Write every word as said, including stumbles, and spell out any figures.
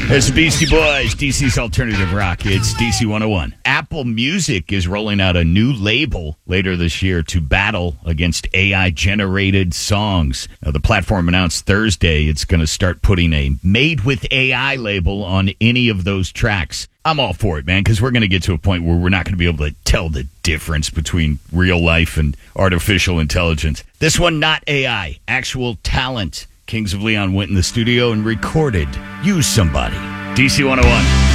There's the Beastie Boys, D C's Alternative Rock. It's D C one oh one. Apple Music is rolling out a new label later this year to battle against A I-generated songs. Now, the platform announced Thursday it's going to start putting a Made with A I label on any of those tracks. I'm all for it, man, because we're going to get to a point where we're not going to be able to tell the difference between real life and artificial intelligence. This one, not A I, actual talent. Kings of Leon went in the studio and recorded Use Somebody. D C one oh one.